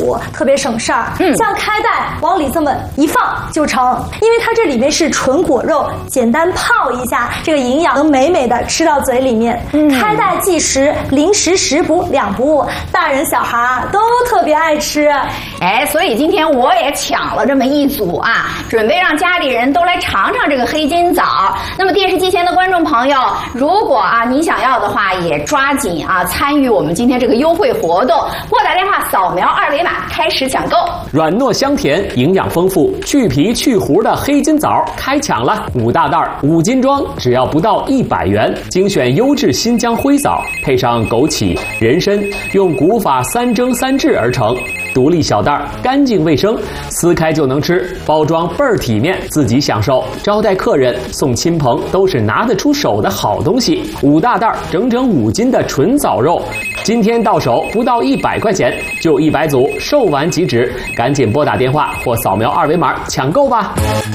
煮，特别省事儿。像开袋往里这么一放就成，因为它这里面是纯果肉，简单泡一下，这个营养能美美的吃到嘴里面。开袋即食，零食食补两不误，大人小孩都特别爱吃。 哎，所以今天我也抢了这么一组啊，准备让家里人都来尝尝这个黑金枣。那么电视机前的观众朋友，如果你想要的话，也抓紧参与我们今天这个优惠活动，拨打电话扫描2维码开始抢购。 软糯香甜，营养丰富，去皮去核的黑金枣开抢了，5大袋5斤装，只要不到100元，精选优质新疆灰枣，配上枸杞、人参，用古法3蒸3制而成。独立小袋，干净卫生，撕开就能吃，包装倍儿体面，自己享受，招待客人、送亲朋都是拿得出手的好东西。5大袋，整整5斤的纯枣肉，今天到手不到100块钱，就100组，售完即止，赶紧拨打电话或扫描2维码抢购吧。